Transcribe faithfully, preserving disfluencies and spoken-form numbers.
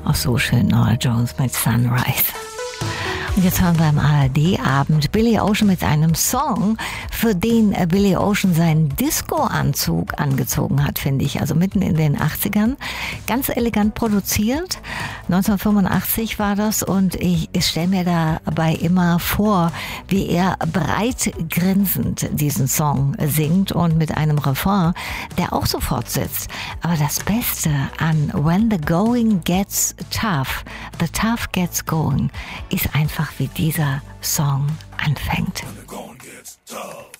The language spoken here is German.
Auch so schön, Norah Jones mit Sunrise. Und jetzt hören wir am A R D-Abend Billy Ocean mit einem Song, für den Billy Ocean seinen Disco-Anzug angezogen hat, finde ich. Also mitten in den achtzigern. Ganz elegant produziert. neunzehnhundertfünfundachtzig war das und ich, ich stelle mir dabei immer vor, wie er breit grinsend diesen Song singt und mit einem Refrain, der auch so fortsetzt. Aber das Beste an When the Going Gets Tough, the Tough Gets Going, ist einfach, wie dieser Song anfängt. When the going gets tough.